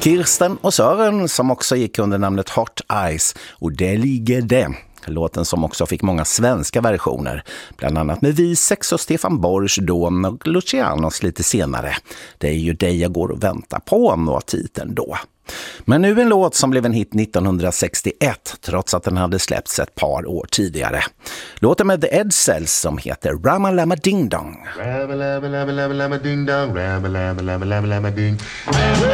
Kirsten och Sören som också gick under namnet Hot Eyes, och det ligger det. Låten som också fick många svenska versioner, bland annat med Visex och Stefan Borsch då och Lucianos lite senare. Det är ju dig jag går och väntar på, om var titeln då. Men nu en låt som blev en hit 1961 trots att den hade släppts ett par år tidigare. Låten med The Edsels som heter Rama Lama Ding Dong. Rama Lama Lama Lama Lama Ding Dong, Rama Lama Lama Lama Lama Ding.